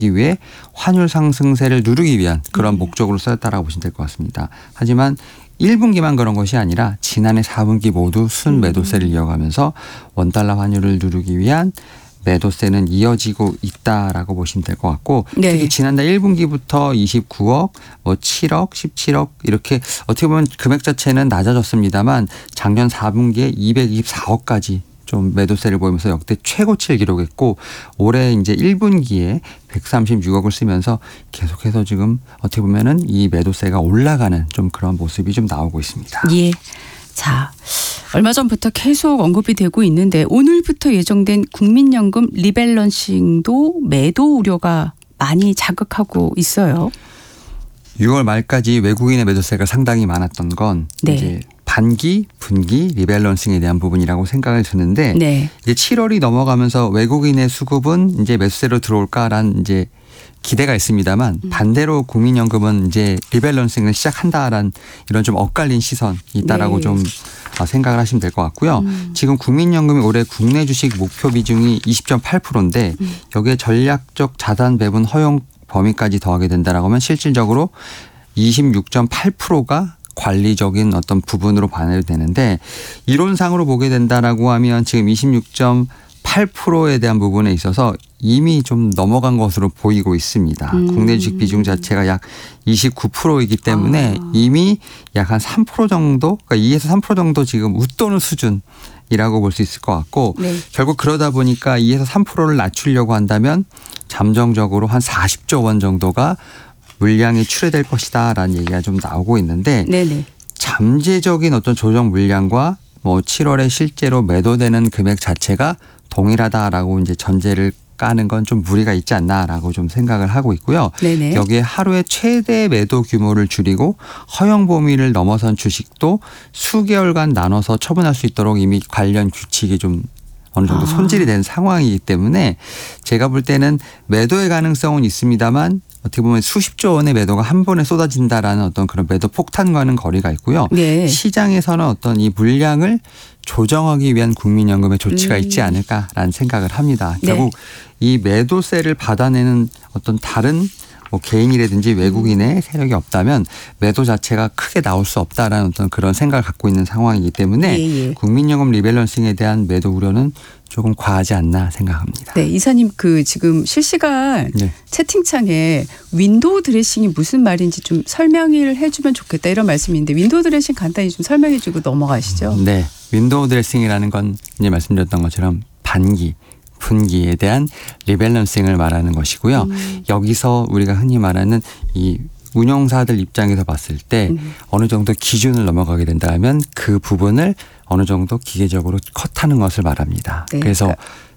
위해 환율 상승세를 누르기 위한 그런 목적으로 쓰였다라고 보시면 될 것 같습니다. 하지만 1분기만 그런 것이 아니라 지난해 4분기 모두 순매도세를 이어가면서 원달러 환율을 누르기 위한 매도세는 이어지고 있다라고 보시면 될 것 같고 네. 특히 지난달 1분기부터 29억, 7억, 17억 이렇게 어떻게 보면 금액 자체는 낮아졌습니다만 작년 4분기에 224억까지 좀 매도세를 보이면서 역대 최고치를 기록했고 올해 이제 1분기에 136억을 쓰면서 계속해서 지금 어떻게 보면은 이 매도세가 올라가는 좀 그런 모습이 좀 나오고 있습니다. 예. 자, 얼마 전부터 계속 언급이 되고 있는데 오늘부터 예정된 국민연금 리밸런싱도 매도 우려가 많이 자극하고 있어요. 6월 말까지 외국인의 매도세가 상당히 많았던 건 네. 이제 반기, 분기 리밸런싱에 대한 부분이라고 생각을 드는데 네. 이제 7월이 넘어가면서 외국인의 수급은 이제 매수세로 들어올까라는 이제 기대가 있습니다만 반대로 국민연금은 이제 리밸런싱을 시작한다라는 이런 좀 엇갈린 시선이 있다라고 네. 좀 생각을 하시면 될 것 같고요. 지금 국민연금이 올해 국내 주식 목표 비중이 20.8%인데 여기에 전략적 자산 배분 허용 범위까지 더하게 된다라고 하면 실질적으로 26.8%가 관리적인 어떤 부분으로 반영이 되는데 이론상으로 보게 된다라고 하면 지금 26.8%에 대한 부분에 있어서 이미 좀 넘어간 것으로 보이고 있습니다. 국내 주식 비중 자체가 약 29%이기 때문에 이미 약 한 3% 정도, 그러니까 2에서 3% 정도 지금 웃도는 수준이라고 볼 수 있을 것 같고 네. 결국 그러다 보니까 2에서 3%를 낮추려고 한다면 잠정적으로 한 40조 원 정도가 물량이 출회될 것이다라는 얘기가 좀 나오고 있는데 네네. 잠재적인 어떤 조정 물량과 7월에 실제로 매도되는 금액 자체가 동일하다라고 이제 전제를 까는 건 좀 무리가 있지 않나라고 좀 생각을 하고 있고요. 네네. 여기에 하루에 최대 매도 규모를 줄이고 허용 범위를 넘어선 주식도 수개월간 나눠서 처분할 수 있도록 이미 관련 규칙이 좀 어느 정도 손질이 된 상황이기 때문에 제가 볼 때는 매도의 가능성은 있습니다만 어떻게 보면 수십조 원의 매도가 한 번에 쏟아진다라는 어떤 그런 매도 폭탄과는 거리가 있고요. 네. 시장에서는 어떤 이 물량을 조정하기 위한 국민연금의 조치가 있지 않을까라는 생각을 합니다. 네. 결국 이 매도세를 받아내는 어떤 다른 개인이라든지 외국인의 세력이 없다면 매도 자체가 크게 나올 수 없다라는 어떤 그런 생각을 갖고 있는 상황이기 때문에 예. 국민연금 리밸런싱에 대한 매도 우려는 조금 과하지 않나 생각합니다. 네, 이사님 지금 실시간 네. 채팅창에 윈도우 드레싱이 무슨 말인지 좀 설명을 해주면 좋겠다 이런 말씀인데 윈도우 드레싱 간단히 좀 설명해주고 넘어가시죠. 네, 윈도우 드레싱이라는 건 이제 말씀드렸던 것처럼 반기, 분기에 대한 리밸런싱을 말하는 것이고요. 여기서 우리가 흔히 말하는 이 운용사들 입장에서 봤을 때 어느 정도 기준을 넘어가게 된다면 그 부분을 어느 정도 기계적으로 컷하는 것을 말합니다. 네. 그래서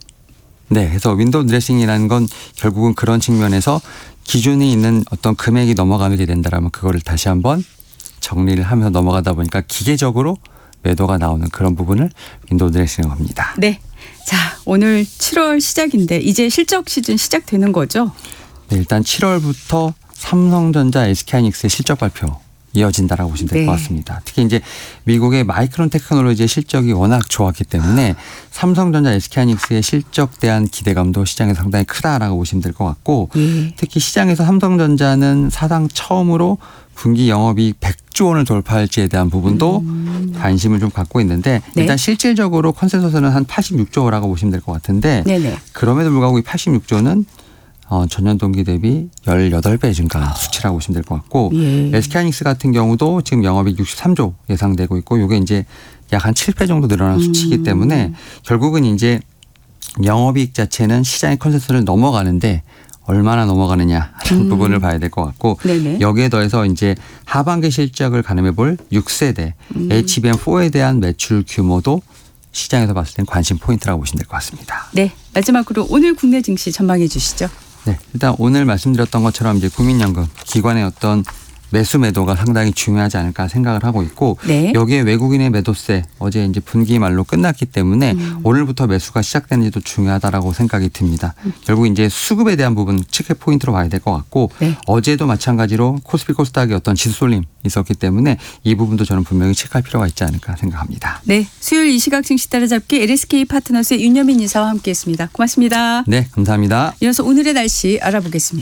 윈도우 드레싱이라는 건 결국은 그런 측면에서 기준이 있는 어떤 금액이 넘어가게 된다면 그거를 다시 한번 정리를 하면서 넘어가다 보니까 기계적으로 매도가 나오는 그런 부분을 윈도우 드레싱이라고 합니다. 네. 자, 오늘 7월 시작인데 이제 실적 시즌 시작되는 거죠? 네, 일단 7월부터 삼성전자, SK하이닉스의 실적 발표 이어진다라고 보시면 될 것 같습니다. 특히 이제 미국의 마이크론 테크놀로지의 실적이 워낙 좋았기 때문에 삼성전자, SK하이닉스의 실적 대한 기대감도 시장에서 상당히 크다라고 보시면 될 것 같고 특히 시장에서 삼성전자는 사상 처음으로 분기 영업이익 100조 원을 돌파할지에 대한 부분도 관심을 좀 갖고 있는데 일단 실질적으로 컨센서스는 한 86조라고 보시면 될 것 같은데 네네. 그럼에도 불구하고 이 86조는 전년 동기 대비 18배 증가한 수치라고 보시면 될 것 같고 SK하이닉스 같은 경우도 지금 영업이익 63조 예상되고 있고 이게 이제 약 한 7배 정도 늘어난 수치이기 때문에 결국은 이제 영업이익 자체는 시장의 컨센서스를 넘어가는데 얼마나 넘어가느냐라는 부분을 봐야 될 것 같고 여기에 더해서 이제 하반기 실적을 가늠해 볼 6세대 HBM4에 대한 매출 규모도 시장에서 봤을 땐 관심 포인트라고 보시면 될 것 같습니다. 네, 마지막으로 오늘 국내 증시 전망해 주시죠. 네, 일단 오늘 말씀드렸던 것처럼 이제 국민연금 기관의 어떤 매수 매도가 상당히 중요하지 않을까 생각을 하고 있고 여기에 외국인의 매도세 어제 이제 분기 말로 끝났기 때문에 오늘부터 매수가 시작되는지도 중요하다라고 생각이 듭니다. 결국 이제 수급에 대한 부분 체크 포인트로 봐야 될 것 같고 어제도 마찬가지로 코스피 코스닥의 어떤 지수 쏠림 있었기 때문에 이 부분도 저는 분명히 체크할 필요가 있지 않을까 생각합니다. 네, 수요일 이 시각 증시 따라잡기 LSK 파트너스의 윤여민 이사와 함께했습니다. 고맙습니다. 네, 감사합니다. 이어서 오늘의 날씨 알아보겠습니다.